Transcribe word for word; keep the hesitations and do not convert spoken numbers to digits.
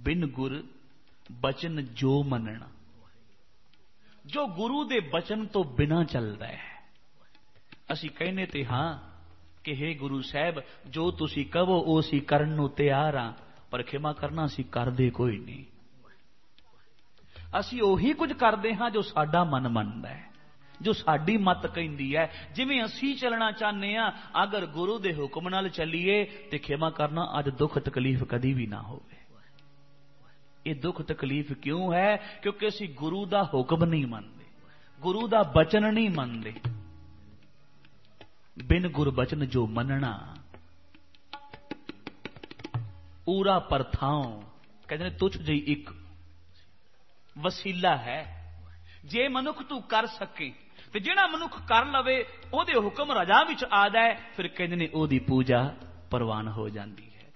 बिन गुर बचन जो मनना, जो गुरु दे बचन तो बिना चलता है। असी कहने ते हाँ कि हे गुरु साहब जो तुसी कहो वो असी करन नूं तैयार हाँ, पर खिमा करना असी करदे कोई नहीं। असी ओही कुछ करते हाँ जो साडा मन मनदा है, जो साडी मत कहंदी है, जिवें असी चलना चाहते हैं। अगर गुरु दे हुक्म नाल चलीए तो खिमा करना अज दुख तकलीफ कदी भी ना होवे। ये दुख तकलीफ क्यों है? क्योंकि असी गुरु दा हुक्म नहीं मनते, गुरु दा बचन नहीं मनते। बिन गुर बचन जो मनना ऊरा परथाओ, कहते तुझ जी एक वसीला है। जे मनुख तू कर सके तो जिहड़ा मनुख कर लवे ओदे हुक्म रजा विच आ जाए, फिर कहते ने ओदी पूजा प्रवान हो जाती।